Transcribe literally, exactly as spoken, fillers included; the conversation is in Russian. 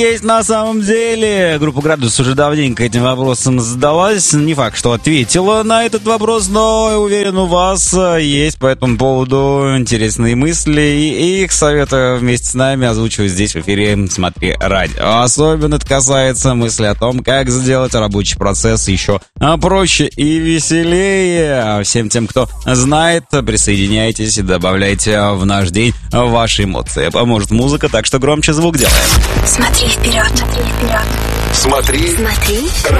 есть на самом деле. Группа «Градус» уже давненько этим вопросом задалась. Не факт, что ответила на этот вопрос, но уверен, у вас есть по этому поводу интересные мысли. И их советую вместе с нами озвучивать здесь в эфире «Смотри радио». Особенно это касается мысли о том, как сделать рабочий процесс еще проще и веселее. Всем тем, кто знает, присоединяйтесь и добавляйте в наш день ваши эмоции. Поможет музыка, так что громче звук делаем. Смотри вперед, смотри вперед. Смотри, Смотри.